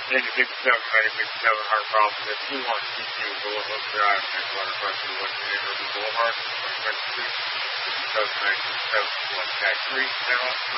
1957, 1957 heart problem. If you want to keep you Boulevard Drive, next water question, what's the name of the Boulevard? 22nd Street, 1957, 1 Cat 3,